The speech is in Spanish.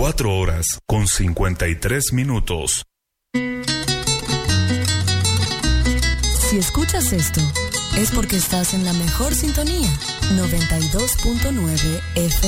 4:53. Si escuchas esto, es porque estás en la mejor sintonía, 92.9 FM.